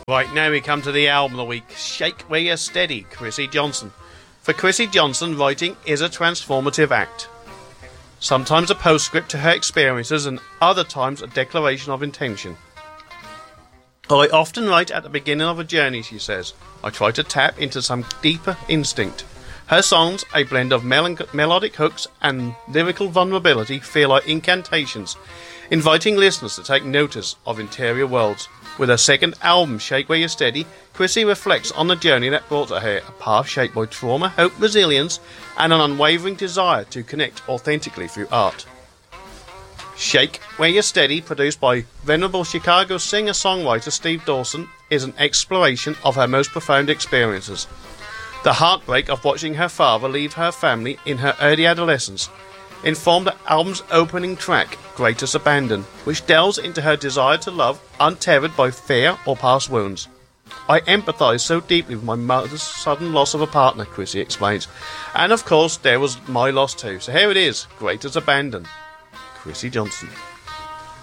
Right, now we come to the album of the week, Shake Where You're Steady, Chrissy Johnson. For Chrissy Johnson, writing is a transformative act. Sometimes a postscript to her experiences and other times a declaration of intention. I often write at the beginning of a journey, she says. I try to tap into some deeper instinct. Her songs, a blend of melodic hooks and lyrical vulnerability, feel like incantations, inviting listeners to take notice of interior worlds. With her second album, Shake Where You're Steady, Chrissy reflects on the journey that brought her here, a path shaped by trauma, hope, resilience, and an unwavering desire to connect authentically through art. Shake Where You're Steady, produced by venerable Chicago singer-songwriter Steve Dawson, is an exploration of her most profound experiences. The heartbreak of watching her father leave her family in her early adolescence informed the album's opening track, Greatest Abandon, which delves into her desire to love, untethered by fear or past wounds. I empathise so deeply with my mother's sudden loss of a partner, Chrissy explains. And of course, there was my loss too. So here it is, Greatest Abandon, Chrissy Johnson.